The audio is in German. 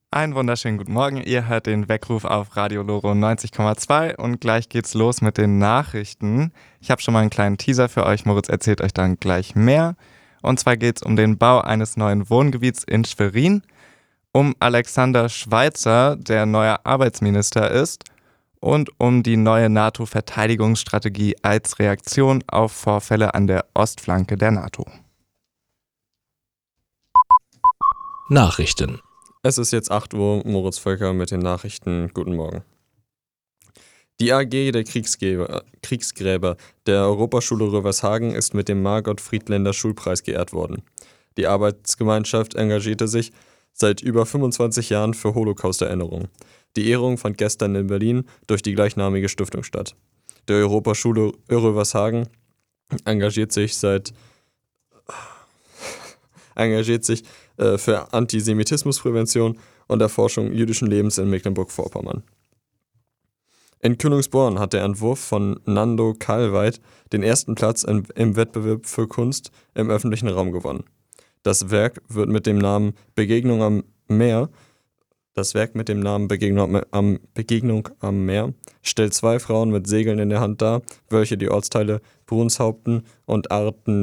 Einen wunderschönen guten Morgen. Ihr hört den Weckruf auf Radio Loro 90,2 und gleich geht's los mit den Nachrichten. Ich habe schon mal einen kleinen Teaser für euch. Moritz erzählt euch dann gleich mehr. Und zwar geht's um den Bau eines neuen Wohngebiets in Schwerin, um Alexander Schweitzer, der neuer Arbeitsminister ist, und um die neue NATO-Verteidigungsstrategie als Reaktion auf Vorfälle an der Ostflanke der NATO. Nachrichten. Es ist jetzt 8 Uhr, Moritz Völker mit den Nachrichten. Guten Morgen. Die AG der Kriegsgräber der Europaschule Rövershagen ist mit dem Margot-Friedländer Schulpreis geehrt worden. Die Arbeitsgemeinschaft engagierte sich seit über 25 Jahren für Holocaust-Erinnerung. Die Ehrung fand gestern in Berlin durch die gleichnamige Stiftung statt. Die Europaschule Rövershagen engagiert sich für Antisemitismusprävention und Erforschung jüdischen Lebens in Mecklenburg-Vorpommern. In Kühlungsborn hat der Entwurf von Nando Kalweit den ersten Platz im Wettbewerb für Kunst im öffentlichen Raum gewonnen. Das Werk mit dem Namen Begegnung am Meer stellt zwei Frauen mit Segeln in der Hand dar, welche die Ortsteile Brunshaupten und Arten